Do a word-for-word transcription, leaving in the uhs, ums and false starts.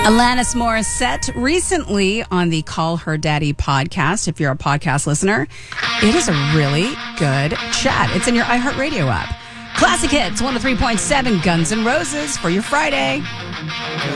Alanis Morissette recently on the Call Her Daddy podcast. If you're a podcast listener, it is a really good chat. It's in your iHeartRadio app. Classic Hits, one oh three point seven Guns N' Roses for your Friday.